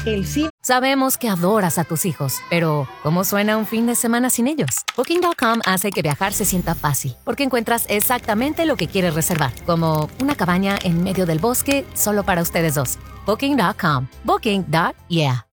el sí. Sabemos que adoras a tus hijos, pero ¿cómo suena un fin de semana sin ellos? Booking.com hace que viajar se sienta fácil, porque encuentras exactamente lo que quieres reservar, como una cabaña en medio del bosque solo para ustedes dos. Booking.com. Booking.yeah.